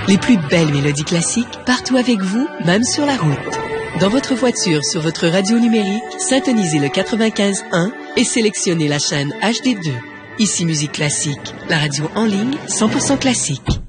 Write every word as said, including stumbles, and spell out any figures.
Les plus belles mélodies classiques partout avec vous, même sur la route. Dans votre voiture, sur votre radio numérique, syntonisez le quatre-vingt-quinze un et sélectionnez la chaîne H D deux. Ici Musique Classique, la radio en ligne cent pour cent classique.